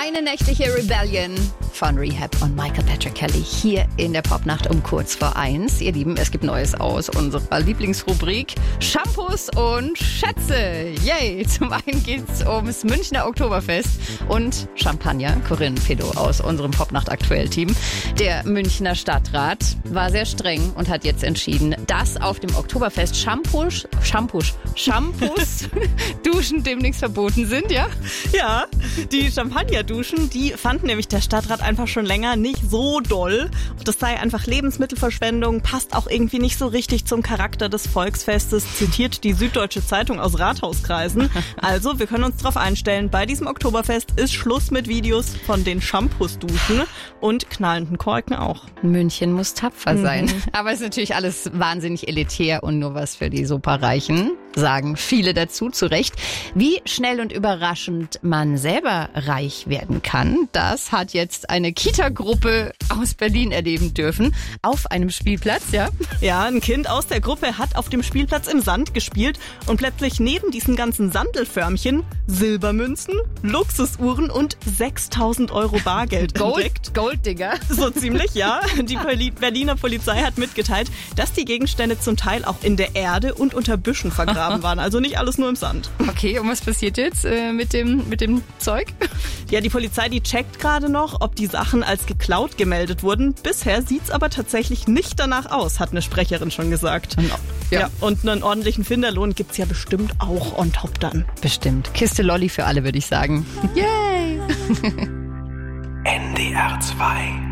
Eine nächtliche Rebellion von Rehab und Michael Patrick Kelly hier in der Popnacht um kurz vor 1. Ihr Lieben, es gibt Neues aus unserer Lieblingsrubrik Shampoos und Schätze. Yay! Zum einen geht's ums Münchner Oktoberfest und Champagner. Corinne Pedo aus unserem Popnacht-Aktuell-Team. Der Münchner Stadtrat war sehr streng und hat jetzt entschieden, dass auf dem Oktoberfest Shampoos, Duschen demnächst verboten sind, ja? Ja, die Champagnerduschen, die fand nämlich der Stadtrat einfach schon länger nicht so doll. Das sei einfach Lebensmittelverschwendung, passt auch irgendwie nicht so richtig zum Charakter des Volksfestes, zitiert die Süddeutsche Zeitung aus Rathauskreisen. Also, wir können uns darauf einstellen, bei diesem Oktoberfest ist Schluss mit Videos von den Shampoos-Duschen und knallenden Korken auch. München muss tapfer sein. Aber es ist natürlich alles wahnsinnig elitär und nur was für die Superreichen, sagen viele dazu, zu Recht. Wie schnell und überraschend man selber reich werden kann, das hat jetzt eine Kita-Gruppe aus Berlin erleben dürfen. Auf einem Spielplatz, ja? Ja, ein Kind aus der Gruppe hat auf dem Spielplatz im Sand gespielt und plötzlich neben diesen ganzen Sandelförmchen Silbermünzen, Luxusuhren und 6.000 € Bargeld entdeckt. Golddigger. So ziemlich, ja. Die Berliner Polizei hat mitgeteilt, dass die Gegenstände zum Teil auch in der Erde und unter Büschen vergraben waren. Also nicht alles nur im Sand. Okay, und was passiert jetzt mit dem Zeug? Ja, die Polizei, die checkt gerade noch, ob die Sachen als geklaut gemeldet wurden. Bisher sieht's aber tatsächlich nicht danach aus, hat eine Sprecherin schon gesagt. Ja, und einen ordentlichen Finderlohn gibt's ja bestimmt auch on top dann. Bestimmt. Kiste Lolli für alle, würde ich sagen. Yay! NDR 2